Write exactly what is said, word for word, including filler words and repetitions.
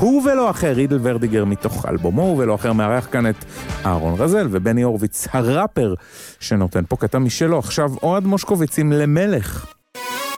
הוא ולא אחר, רידל ורדיגר מתוך אלבומו, הוא ולא אחר מארח כאן את אהרון רזל ובני הורוביץ, הראפר שנותן פה קטע משלו. עכשיו אוהד מושקוביץ עם למלך.